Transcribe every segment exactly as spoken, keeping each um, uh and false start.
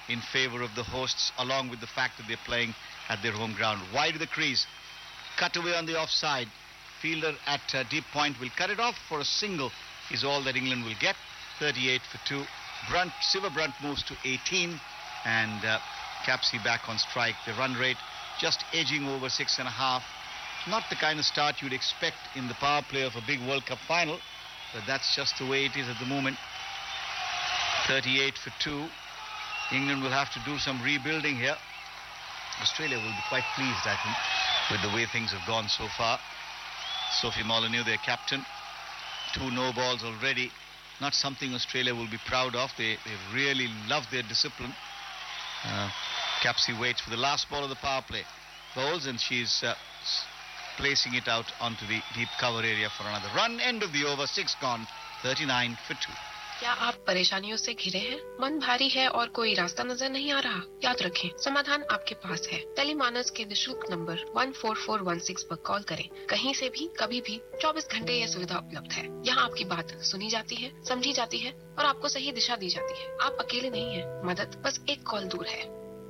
in favor of the hosts, along with the fact that they're playing at their home ground. Wide of the crease, cut away on the offside. Fielder at uh, deep point will cut it off for a single is all that England will get. thirty-eight for two. Brunt, Siva Brunt moves to eighteen, and uh, Capsey back on strike. The run rate just edging over six and a half. Not the kind of start you'd expect in the power play of a big World Cup final, but that's just the way it is at the moment. thirty-eight for two. England will have to do some rebuilding here. Australia will be quite pleased, I think, with the way things have gone so far. Sophie Molyneux, their captain. Two no balls already. Not something Australia will be proud of. They, they really love their discipline. Uh, Capsey waits for the last ball of the power play. Bowls, and she's uh, placing it out onto the deep cover area for another run. End of the over, six gone, thirty-nine for two. क्या आप परेशानियों से घिरे हैं? मन भारी है और कोई रास्ता नजर नहीं आ रहा? याद रखें, समाधान आपके पास है। टेलीमानस के निशुल्क number one four four one six पर कॉल करें। कहीं से भी, कभी भी, चौबीस घंटे यह सुविधा उपलब्ध है। यहाँ आपकी बात सुनी जाती है, समझी जाती है और आपको सही दिशा दी जाती है। आप अकेले नहीं हैं। मदद बस एक कॉल दूर है।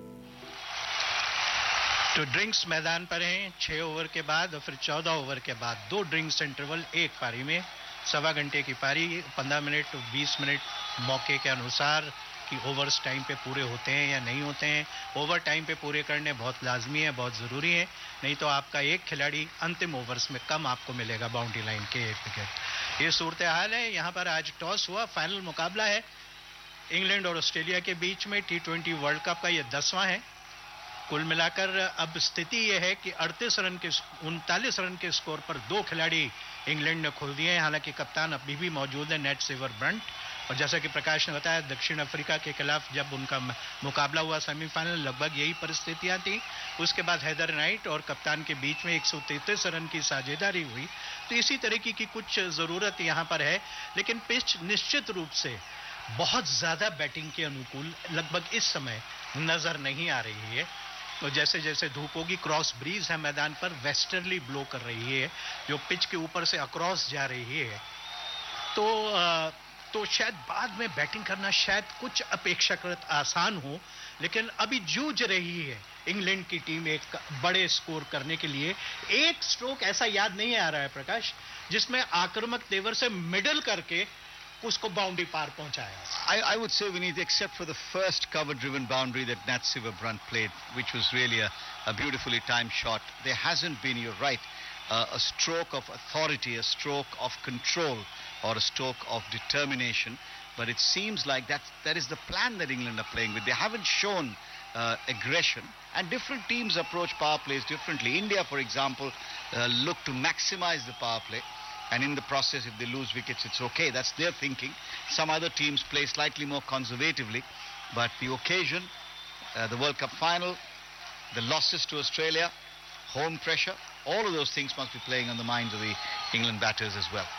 तो ड्रिंक्स मैदान पर हैं छह ओवर के बाद और फिर चौदह ओवर के बाद दो ड्रिंक्स इंटरवल एक पारी में, सवा घंटे की पारी, पंद्रह मिनट बीस मिनट मौके के अनुसार कि ओवर्स टाइम पे पूरे होते हैं या नहीं होते हैं। ओवर टाइम पे पूरे करने बहुत लाजमी है, बहुत ज़रूरी है, नहीं तो आपका एक खिलाड़ी अंतिम ओवर्स में कम आपको मिलेगा बाउंड्री लाइन के एक विकेट। ये सूरत हाल है। यहाँ पर आज टॉस हुआ, फाइनल मुकाबला है इंग्लैंड और ऑस्ट्रेलिया के बीच में। टी ट्वेंटी वर्ल्ड कप का ये दसवां है। कुल मिलाकर अब स्थिति यह है कि अड़तीस रन के उनतालीस रन के स्कोर पर दो खिलाड़ी इंग्लैंड ने खो दिए हैं। हालांकि कप्तान अभी भी मौजूद है, नेट सिवर ब्रंट। और जैसा कि प्रकाश ने बताया, दक्षिण अफ्रीका के खिलाफ जब उनका मुकाबला हुआ सेमीफाइनल, लगभग यही परिस्थितियां थी। उसके बाद हैदर नाइट और कप्तान के बीच में एक सौ तैंतीस रन की साझेदारी हुई। तो इसी तरीके की कुछ जरूरत यहां पर है, लेकिन पिच निश्चित रूप से बहुत ज्यादा बैटिंग के अनुकूल लगभग इस समय नजर नहीं आ रही है। तो जैसे जैसे धूप होगी, क्रॉस ब्रीज है मैदान पर, वेस्टर्ली ब्लो कर रही है जो पिच के ऊपर से अक्रॉस जा रही है। तो आ, तो शायद बाद में बैटिंग करना शायद कुछ अपेक्षाकृत आसान हो, लेकिन अभी जूझ रही है इंग्लैंड की टीम एक बड़े स्कोर करने के लिए। एक स्ट्रोक ऐसा याद नहीं आ रहा है प्रकाश जिसमें आक्रामक तेवर से मिडल करके उसको बाउंड्री पार पहुंचाया। I, I would say, Vineet, except for the first cover-driven boundary that Nat Siver Brunt played, which was really a, a beautifully timed shot, there hasn't been, you're right, uh, a stroke of authority, a stroke of control, or a stroke of determination. But it seems like that that is the plan that England are playing with. They haven't shown uh, aggression, and different teams approach power plays differently. India, for example, uh, look to maximize the power play. And in the process, if they lose wickets, it's okay. That's their thinking. Some other teams play slightly more conservatively. But the occasion, uh, the World Cup final, the losses to Australia, home pressure, all of those things must be playing on the minds of the England batters as well.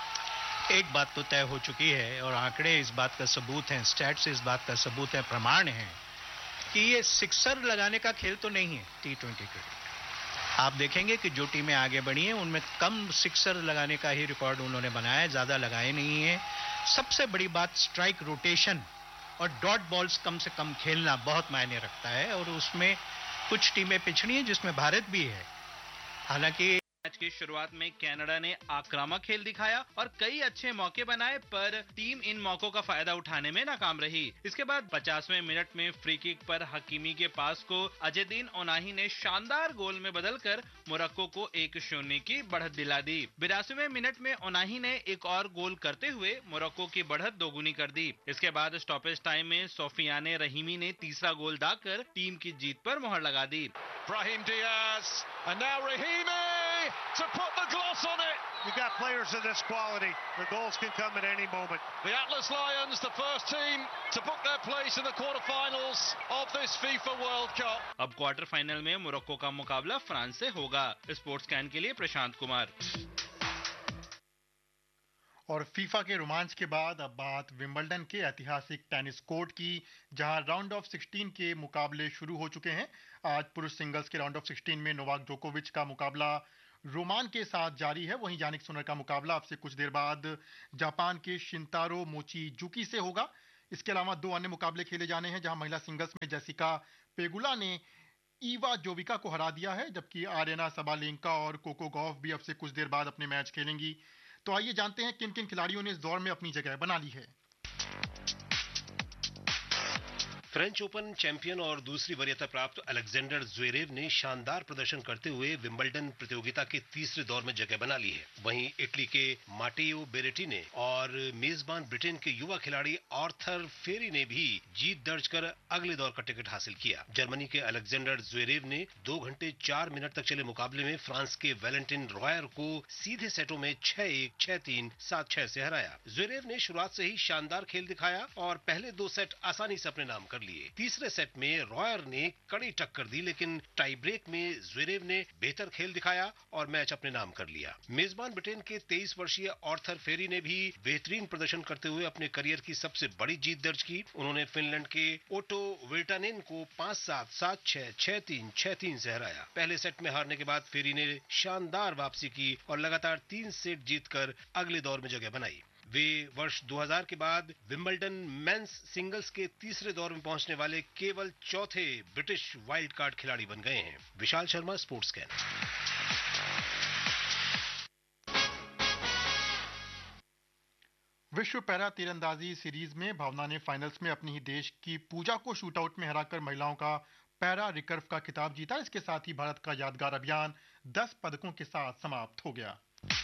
एक बात तो तय हो चुकी है और आंकड़े इस बात का सबूत हैं, स्टैट्स इस बात का सबूत है, प्रमाण है कि ये सिक्सर लगाने का खेल तो नहीं है टी ट्वेंटी क्रिकेट। आप देखेंगे कि जो टीमें आगे बढ़ी हैं उनमें कम सिक्सर लगाने का ही रिकॉर्ड उन्होंने बनाया है, ज्यादा लगाए नहीं है। सबसे बड़ी बात स्ट्राइक रोटेशन और डॉट बॉल्स कम से कम खेलना बहुत मायने रखता है, और उसमें कुछ टीमें पिछड़ी हैं जिसमें भारत भी है। हालांकि मैच की शुरुआत में कनाडा ने आक्रामक खेल दिखाया और कई अच्छे मौके बनाए, पर टीम इन मौकों का फायदा उठाने में नाकाम रही। इसके बाद पचासवें मिनट में फ्री किक पर हकीमी के पास को अजयदीन ओनाही ने शानदार गोल में बदलकर मोरक्को को एक शून्य की बढ़त दिला दी। बिरासीवें मिनट में ओनाही ने एक और गोल करते हुए मोरक्को की बढ़त दोगुनी कर दी। इसके बाद स्टॉपेज टाइम में सोफियाने रहीमी ने तीसरा गोल दागकर टीम की जीत पर मोहर लगा दी। Brahim Diaz and now Rahimi to put the gloss on it. You got players of this quality. The goals can come at any moment. The Atlas Lions, the first team to book their place in the quarterfinals of this FIFA World Cup. अब quarter final में Morocco का मुकाबला France से होगा। Sports can के लिए प्रशांत कुमार। और FIFA के रोमांच के बाद अब बात विंबलडन के ऐतिहासिक टेनिस कोर्ट की, जहां राउंड ऑफ सिक्सटीन के मुकाबले शुरू हो चुके हैं। आज पुरुष सिंगल्स के राउंड ऑफ सिक्सटीन में नोवाक जोकोविच का मुकाबला रोमान के साथ जारी है। वहीं यानिक सिनर का मुकाबला अब से कुछ देर बाद जापान के शिंतारो मोचीजुकी से होगा। इसके अलावा दो अन्य मुकाबले खेले जाने हैं, जहां महिला सिंगल्स में जेसिका पेगुला ने ईवा जोविका को हरा दिया है, जबकि आर्यना सबालेंका और कोको गॉफ भी अब से कुछ देर बाद अपने मैच खेलेंगी। तो आइए जानते हैं किन किन खिलाड़ियों ने इस दौर में अपनी जगह बना ली है। फ्रेंच ओपन चैंपियन और दूसरी वरीयता प्राप्त अलेक्जेंडर ज़्वेरेव ने शानदार प्रदर्शन करते हुए विंबलडन प्रतियोगिता के तीसरे दौर में जगह बना ली है। वहीं इटली के माटेओ बेरेटिनी और मेजबान ब्रिटेन के युवा खिलाड़ी आर्थर फेरी ने भी जीत दर्ज कर अगले दौर का टिकट हासिल किया। जर्मनी के अलेक्जेंडर ज़्वेरेव ने दो घंटे चार मिनट तक चले मुकाबले में फ्रांस के वैलेंटिन रॉयर को सीधे सेटों में छह एक, छह तीन, सात छह से हराया। ज़्वेरेव ने शुरुआत से ही शानदार खेल दिखाया और पहले दो सेट आसानी से अपने नाम कर लिए। तीसरे सेट में रॉयर ने कड़ी टक्कर दी, लेकिन टाई ब्रेक में ज़्वेरेव ने बेहतर खेल दिखाया और मैच अपने नाम कर लिया। मेजबान ब्रिटेन के तेईस वर्षीय आर्थर फेरी ने भी बेहतरीन प्रदर्शन करते हुए अपने करियर की सबसे बड़ी जीत दर्ज की। उन्होंने फिनलैंड के ओटो विल्टानेन को पांच सात, सात छह, छह तीन, छह तीन से हराया। पहले सेट में हारने के बाद फेरी ने शानदार वापसी की और लगातार तीन सेट जीतकर अगले दौर में जगह बनाई। वे वर्ष दो हज़ार के बाद विंबलडन मेंस सिंगल्स के तीसरे दौर में पहुंचने वाले केवल चौथे ब्रिटिश वाइल्ड कार्ड खिलाड़ी बन गए हैं। Vishal Sharma, sports can. विश्व पैरा तीरंदाजी सीरीज में भावना ने फाइनल्स में अपनी ही देश की पूजा को शूटआउट में हराकर महिलाओं का पैरा रिकर्व का खिताब जीता। इसके साथ ही भारत का यादगार अभियान दस पदकों के साथ समाप्त हो गया।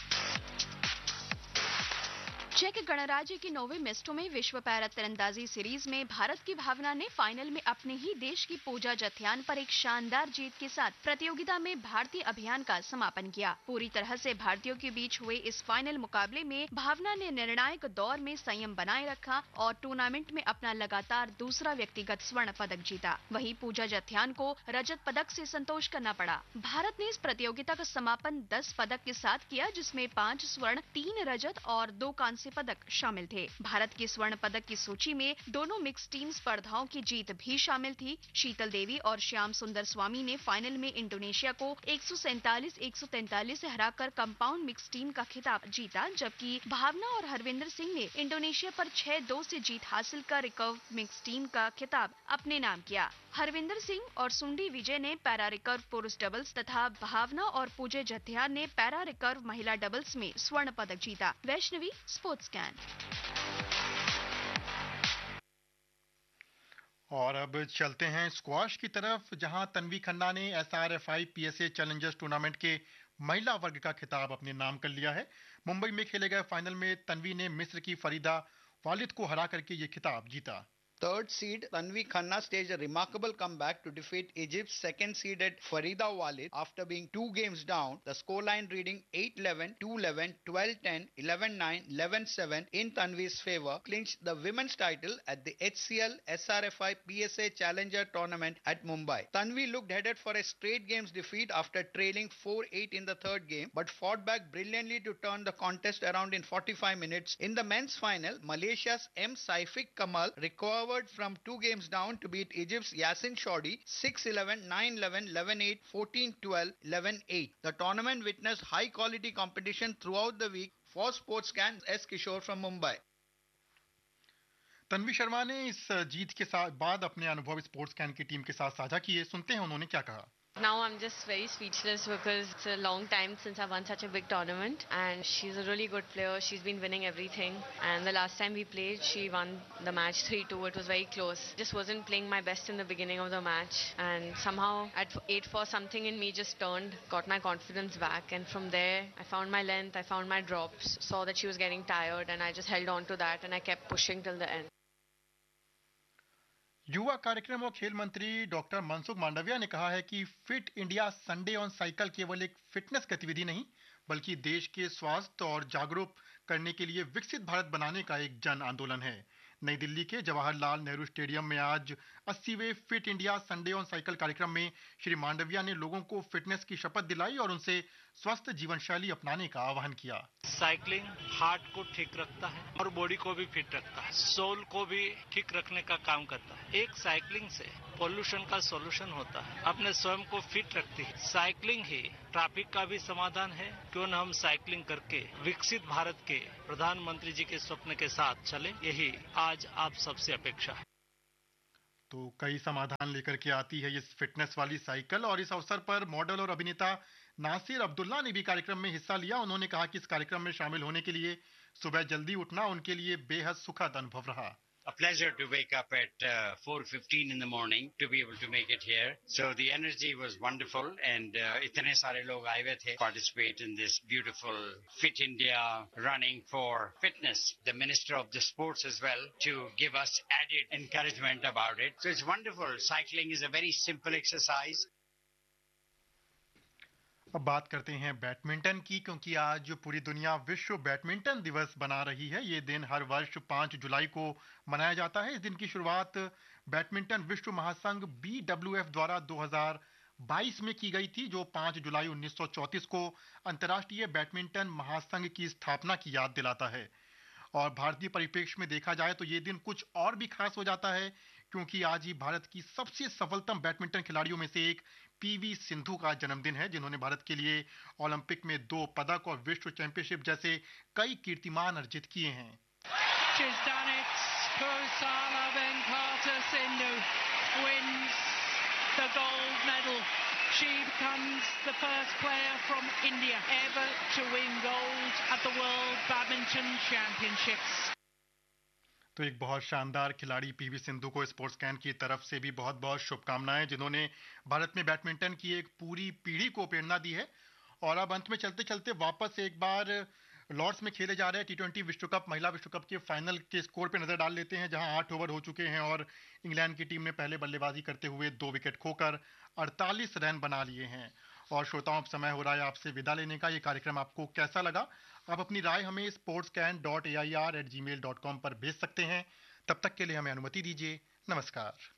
चेक गणराज्य की नौवे मेस्टो में विश्व पैरा तीरंदाजी सीरीज में भारत की भावना ने फाइनल में अपने ही देश की पूजा जथ्यान पर एक शानदार जीत के साथ प्रतियोगिता में भारतीय अभियान का समापन किया। पूरी तरह से भारतीयों के बीच हुए इस फाइनल मुकाबले में भावना ने निर्णायक दौर में संयम बनाए रखा और टूर्नामेंट में अपना लगातार दूसरा व्यक्तिगत स्वर्ण पदक जीता। वहीं पूजा जथ्यान को रजत पदक से संतोष करना पड़ा। भारत ने इस प्रतियोगिता का समापन दस पदक के साथ किया, जिसमें पांच स्वर्ण, तीन रजत और दो कांस्य पदक शामिल थे। भारत की स्वर्ण पदक की सूची में दोनों मिक्स टीम स्पर्धाओं की जीत भी शामिल थी। शीतल देवी और श्याम सुंदर स्वामी ने फाइनल में इंडोनेशिया को एक सौ सैंतालीस एक सौ तैंतालीस से हराकर कंपाउंड मिक्स टीम का खिताब जीता, जबकि भावना और हरविंदर सिंह ने इंडोनेशिया पर छह दो से जीत हासिल कर रिकर्व मिक्स टीम का खिताब अपने नाम किया। हरविंदर सिंह और सुंडी विजय ने पैरा रिकर्व पुरुष डबल्स तथा भावना और पूजे जथियार ने पैरा रिकर्व महिला डबल्स में स्वर्ण पदक जीता। Vaishnavi, sports can. और अब चलते हैं स्क्वाश की तरफ, जहां तन्वी खन्ना ने एसआरएफआई पीएसए चैलेंजर्स टूर्नामेंट के महिला वर्ग का खिताब अपने नाम कर लिया है। मुंबई में खेले गए फाइनल में तन्वी ने मिस्र की फरीदा वालिद को हरा करके ये खिताब जीता। Third seed Tanvi Khanna staged a remarkable comeback to defeat Egypt's second seeded Farida Walid after being two games down. The scoreline reading eight eleven, two eleven, twelve ten, eleven nine, eleven seven in Tanvi's favor clinched the women's title at the H C L S R F I P S A Challenger Tournament at Mumbai. Tanvi looked headed for a straight games defeat after trailing four eight in the third game, but fought back brilliantly to turn the contest around in forty-five minutes. In the men's final, Malaysia's M. Saifiq Kamal recovered from two games down to beat Egypt's Yassin Chaudhry six eleven, nine eleven, eleven eight, fourteen twelve, eleven eight. The tournament witnessed high quality competition throughout the week. For SportsCan, S. Kishore from Mumbai. Tanvi Sharma ने इस जीत के साथ बाद अपने अनुभव स्पोर्ट्सकैन की team के साथ साझा किए। सुनते हैं उन्होंने क्या कहा। Now I'm just very speechless because it's a long time since I've won such a big tournament, and she's a really good player. She's been winning everything, and the last time we played, she won the match three two. It was very close. Just wasn't playing my best in the beginning of the match, and somehow at eight four something in me just turned, got my confidence back, and from there I found my length, I found my drops, saw that she was getting tired, and I just held on to that, and I kept pushing till the end. युवा कार्यक्रम और खेल मंत्री doctor Mansukh Mandaviya ने कहा है कि fit India Sunday on cycle केवल एक फिटनेस गतिविधि नहीं, बल्कि देश के स्वास्थ्य और जागरूक करने के लिए विकसित भारत बनाने का एक जन आंदोलन है। नई दिल्ली के जवाहरलाल नेहरू स्टेडियम में आज अस्सीवें fit India Sunday on cycle कार्यक्रम में श्री मांडविया ने लोगों को फिटनेस की शपथ दिलाई और उनसे स्वस्थ जीवन शैली अपनाने का आह्वान किया। साइकिलिंग हार्ट को ठीक रखता है और बॉडी को भी फिट रखता है, सोल को भी ठीक रखने का काम करता है। एक साइकिलिंग से पोल्यूशन का सॉल्यूशन होता है, अपने स्वयं को फिट रखती है। साइकिलिंग ही ट्रैफिक का भी समाधान है। क्यों न हम साइकिलिंग करके विकसित भारत के प्रधानमंत्री जी के स्वप्न के साथ चले। यही आज आप सबसे अपेक्षा है। तो कई समाधान लेकर के आती है इस फिटनेस वाली साइकिल, और इस अवसर पर मॉडल और अभिनेता नासिर अब्दुल्ला ने भी कार्यक्रम में हिस्सा लिया। उन्होंने कहा कि इस कार्यक्रम में शामिल होने के लिए सुबह जल्दी उठना उनके लिए बेहद सुखद अनुभव रहा। A pleasure to wake up at uh, four fifteen in the morning to be able to make it here. So the energy was wonderful, and uh, इतने सारे लोग आए हुए थे participate in this beautiful Fit India running for fitness. The Minister of the Sports as well to give us added encouragement about it. So it's wonderful. Cycling is a very simple exercise. अब बात करते हैं badminton की, क्योंकि आज पूरी दुनिया विश्व बैडमिंटन दिवस बना रही है। ये दिन हर वर्ष पाँच जुलाई को मनाया जाता है। इस दिन की शुरुआत बैडमिंटन विश्व महासंघ बी डब्ल्यू एफ द्वारा दो हज़ार बाईस में की गई थी, जो पाँच जुलाई उन्नीस सौ चौंतीस को अंतर्राष्ट्रीय बैडमिंटन महासंघ की स्थापना की याद दिलाता है। और भारतीय परिप्रेक्ष्य में देखा जाए तो ये दिन कुछ और भी खास हो जाता है, क्योंकि आज ही भारत की सबसे सफलतम बैडमिंटन खिलाड़ियों में से एक पीवी सिंधु का जन्मदिन है, जिन्होंने भारत के लिए ओलंपिक में दो पदक और विश्व चैंपियनशिप जैसे कई कीर्तिमान अर्जित किए हैं। She's done it. Kusala Venkata Sindhu wins the gold medal. She becomes the first player from India ever to win gold at the World Badminton Championships. तो एक बहुत शानदार खिलाड़ी पीवी सिंधु को स्पोर्ट्स कैन की तरफ से भी बहुत बहुत शुभकामनाएं, जिन्होंने भारत में बैडमिंटन की एक पूरी पीढ़ी को प्रेरणा दी है। और अब अंत में चलते चलते वापस एक बार लॉर्ड्स में खेले जा रहे टी ट्वेंटी विश्व कप महिला विश्व कप के फाइनल के स्कोर पर नजर डाल लेते हैं, जहां आठ ओवर हो चुके हैं और इंग्लैंड की टीम ने पहले बल्लेबाजी करते हुए दो विकेट खोकर अड़तालीस रन बना लिए हैं। और श्रोताओं, अब समय हो रहा है आपसे विदा लेने का। ये कार्यक्रम आपको कैसा लगा? आप अपनी राय हमें sports can dot A I R eight ji mail dot com पर भेज सकते हैं। तब तक के लिए हमें अनुमति दीजिए। नमस्कार।